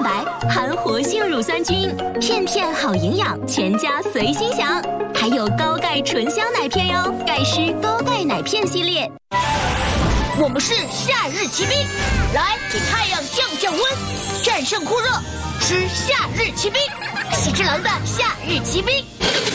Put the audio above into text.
白，含活性乳酸菌，片片好营养，全家随心享。还有高钙纯香奶片哟，钙师高钙奶片系列。 我们是夏日骑兵，来给太阳降降温，战胜酷热，吃夏日骑兵，喜之郎的夏日骑兵。